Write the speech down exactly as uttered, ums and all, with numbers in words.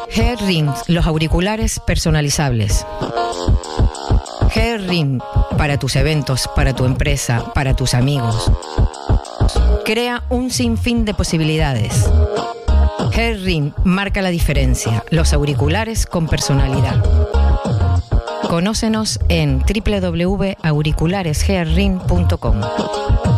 Headring, los auriculares personalizables. Headring, para tus eventos, para tu empresa, para tus amigos. Crea un sinfín de posibilidades. Headring marca la diferencia. Los auriculares con personalidad. Conócenos en doble u doble u doble u punto auriculares headring punto com.